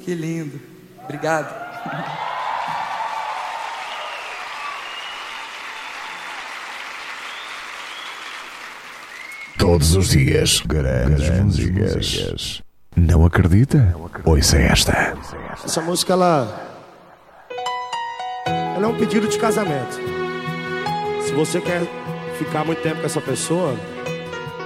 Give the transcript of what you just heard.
Que lindo. Obrigado. Todos os dias, grandes músicas. Não acredita? Ouça esta. Essa música, ela é um pedido de casamento. Se você quer ficar muito tempo com essa pessoa,